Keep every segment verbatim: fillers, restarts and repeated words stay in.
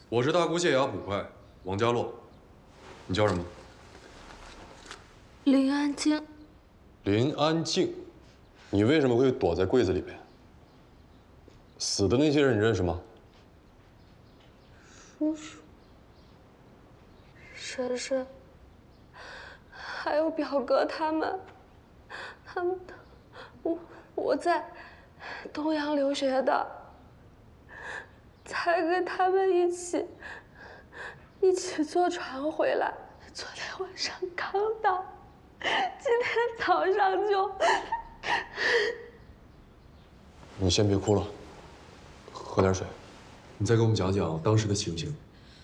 我是大姑谢衙捕快王家洛，你叫什么？ 林安静。 林安静，你为什么会躲在柜子里边？死的那些人你认识吗？ 叔叔、婶婶，还有表哥他们，他们，我我在东阳留学的，才跟他们一起一起坐船回来。昨天晚上刚到，今天早上就…… 你先别哭了，喝点水。你再给我们讲讲当时的情形。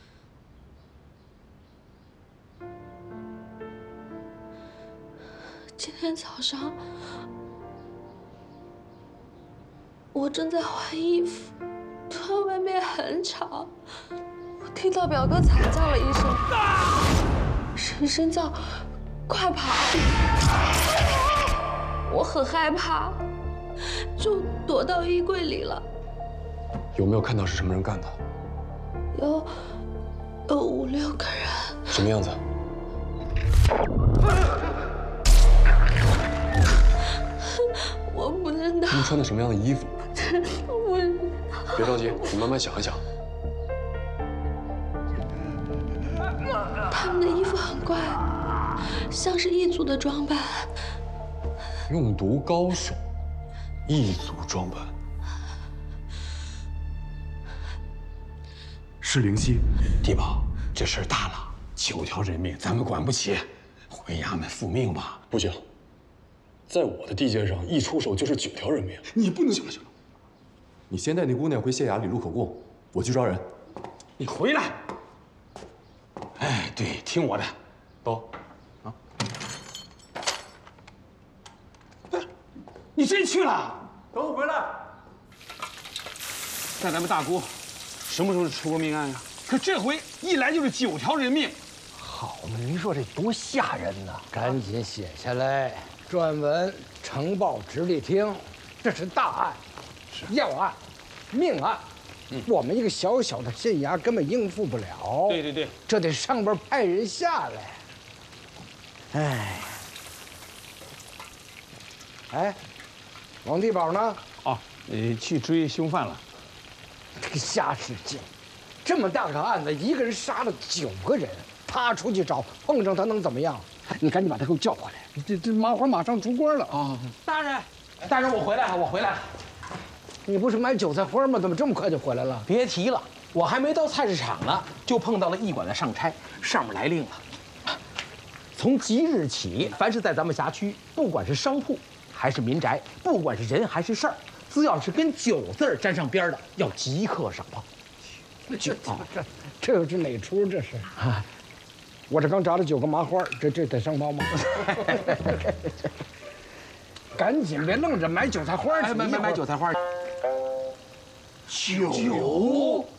今天早上，我正在换衣服，突然外面很吵，我听到表哥惨叫了一声，声声叫“快跑”，我很害怕，就躲到衣柜里了。 有没有看到是什么人干的？ 有，有五六个人。 什么样子？ 我不知道。 他们穿的什么样的衣服？ 我不知道。 别着急，你慢慢想一想。 他们的衣服很怪，像是异族的装扮。 用毒高手，异族装扮。是灵犀， 地保，这事儿大了，九条人命咱们管不起，回衙门复命吧。 不行，在我的地界上，一出手就是九条人命。 你不能。 行了行了，你先带那姑娘回县衙里录口供，我去抓人。 你回来。哎，对，听我的。 走。 啊。你真去了？ 等我回来。 在咱们大姑。什么时候出过命案呀？可这回一来就是九条人命， 好嘛，您说这多吓人呐！赶紧写下来，转文呈报直隶厅。这是大案，是要案，命案。嗯，我们一个小小的县衙根本应付不了。 对对对， 这得上边派人下来。哎，哎，王地保呢？ 哦，呃，去追凶犯了。 这个瞎使劲！这么大个案子，一个人杀了九个人，他出去找，碰上他能怎么样？你赶紧把他给我叫回来！这这麻花马上出锅了啊！ 大人，大人，我回来了，我回来了。 你不是买韭菜花吗？怎么这么快就回来了？ 别提了，我还没到菜市场呢，就碰到了驿馆的上差，上面来令了。从即日起，凡是在咱们辖区，不管是商铺还是民宅，不管是人还是事儿。只要是跟酒字儿沾上边的，要即刻上报。 这这这这又是哪出？这是？我这刚炸了九个麻花，这这得上报吗？赶紧别愣着买韭菜花去！ 买买买韭菜花。酒。